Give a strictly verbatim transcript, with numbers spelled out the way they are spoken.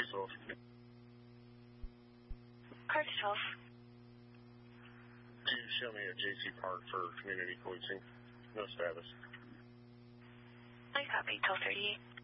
twelve. Car to twelve. Can you show me a J C Park for community policing? No status. I copy, twelve thirty-eight.